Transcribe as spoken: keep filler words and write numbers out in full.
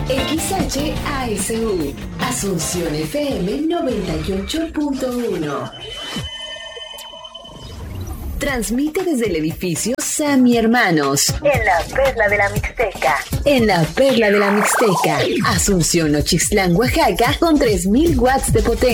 X H A S U, Asunción F M noventa y ocho punto uno. Transmite desde el edificio Sammy Hermanos, en la Perla de la Mixteca. En la Perla de la Mixteca, Asunción, Nochixtlán, Oaxaca, con tres mil watts de potencia.